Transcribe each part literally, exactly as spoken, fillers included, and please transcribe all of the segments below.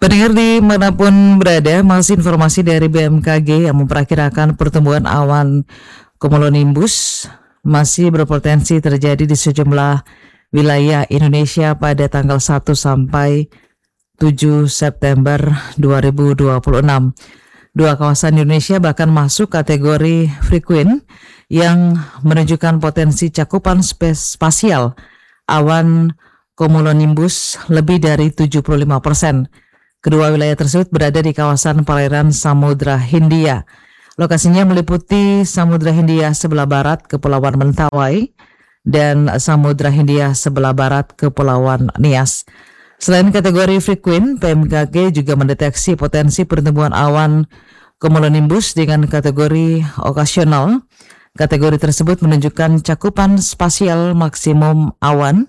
Pendengar dimanapun berada, masih informasi dari B M K G yang memperkirakan pertumbuhan awan cumulonimbus masih berpotensi terjadi di sejumlah wilayah Indonesia pada tanggal satu sampai tujuh September dua ribu dua puluh enam. Dua kawasan Indonesia bahkan masuk kategori frequent yang menunjukkan potensi cakupan spasial awan cumulonimbus lebih dari tujuh puluh lima persen. Kedua wilayah tersebut berada di kawasan perairan Samudra Hindia. Lokasinya meliputi Samudra Hindia sebelah barat Kepulauan Mentawai dan Samudra Hindia sebelah barat Kepulauan Nias. Selain kategori frequent, B M K G juga mendeteksi potensi pertumbuhan awan cumulonimbus dengan kategori okasional. Kategori tersebut menunjukkan cakupan spasial maksimum awan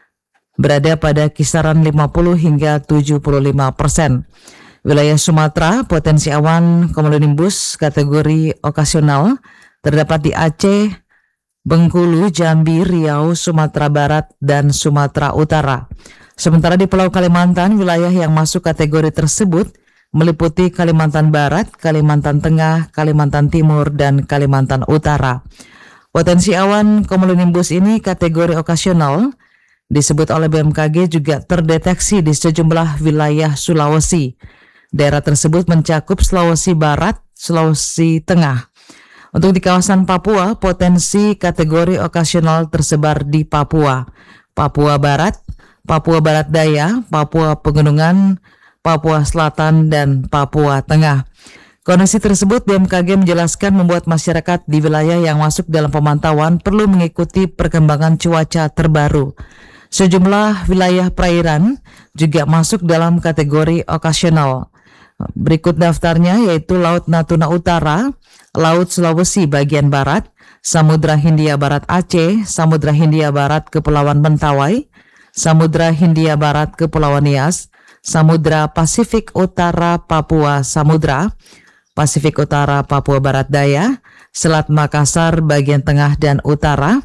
berada pada kisaran lima puluh hingga tujuh puluh lima persen. Wilayah Sumatera, potensi awan cumulonimbus kategori okasional terdapat di Aceh, Bengkulu, Jambi, Riau, Sumatera Barat, dan Sumatera Utara. Sementara di Pulau Kalimantan, wilayah yang masuk kategori tersebut meliputi Kalimantan Barat, Kalimantan Tengah, Kalimantan Timur, dan Kalimantan Utara. Potensi awan cumulonimbus ini kategori okasional disebut oleh B M K G juga terdeteksi di sejumlah wilayah Sulawesi. Daerah tersebut mencakup Sulawesi Barat, Sulawesi Tengah. Untuk di kawasan Papua, potensi kategori okasional tersebar di Papua, Papua Barat, Papua Barat Daya, Papua Pegunungan, Papua Selatan, dan Papua Tengah. Kondisi tersebut B M K G menjelaskan membuat masyarakat di wilayah yang masuk dalam pemantauan perlu mengikuti perkembangan cuaca terbaru. Sejumlah wilayah perairan juga masuk dalam kategori okasional. Berikut daftarnya yaitu Laut Natuna Utara, Laut Sulawesi bagian barat, Samudra Hindia Barat Aceh, Samudra Hindia Barat Kepulauan Mentawai, Samudra Hindia Barat Kepulauan Nias, Samudra Pasifik Utara Papua Samudra, Pasifik Utara Papua Barat Daya, Selat Makassar bagian tengah dan utara,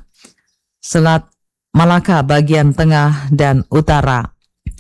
Selat Malaka bagian tengah dan utara.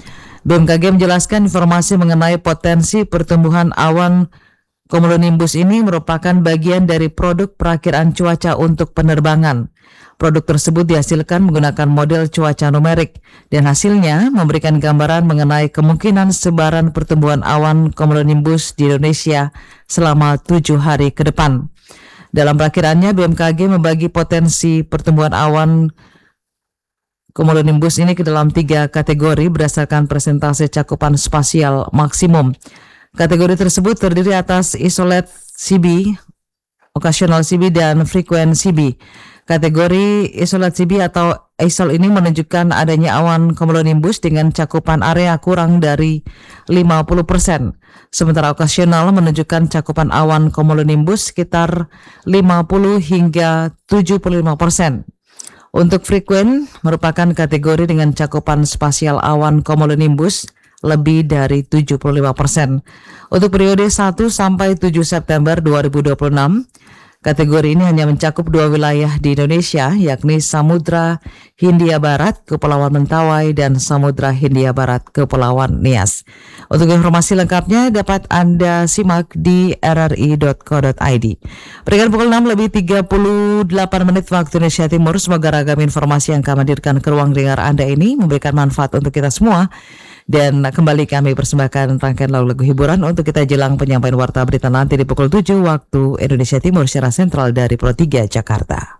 B M K G menjelaskan informasi mengenai potensi pertumbuhan awan cumulonimbus ini merupakan bagian dari produk perakiraan cuaca untuk penerbangan. Produk tersebut dihasilkan menggunakan model cuaca numerik dan hasilnya memberikan gambaran mengenai kemungkinan sebaran pertumbuhan awan cumulonimbus di Indonesia selama tujuh hari ke depan. Dalam perakiraannya, B M K G membagi potensi pertumbuhan awan cumulonimbus ini ke dalam tiga kategori berdasarkan persentase cakupan spasial maksimum. Kategori tersebut terdiri atas isolate C B, occasional C B, dan frequent C B. Kategori isolate C B atau I S O L ini menunjukkan adanya awan cumulonimbus dengan cakupan area kurang dari lima puluh persen. Sementara occasional menunjukkan cakupan awan cumulonimbus sekitar lima puluh hingga tujuh puluh lima persen. Untuk frequent merupakan kategori dengan cakupan spasial awan cumulonimbus lebih dari tujuh puluh lima persen. Untuk periode satu sampai tujuh September dua ribu dua puluh enam, kategori ini hanya mencakup dua wilayah di Indonesia, yakni Samudra Hindia Barat, Kepulauan Mentawai, dan Samudra Hindia Barat, Kepulauan Nias. Untuk informasi lengkapnya dapat Anda simak di r r i dot co dot i d. Berikan pukul enam lebih tiga puluh delapan menit waktu Indonesia Timur. Semoga ragam informasi yang kami hadirkan ke ruang dengar Anda ini memberikan manfaat untuk kita semua. Dan kembali kami persembahkan rangkaian lagu-lagu hiburan untuk kita jelang penyampaian warta berita nanti di pukul tujuh waktu Indonesia Timur secara sentral dari Pro tiga Jakarta.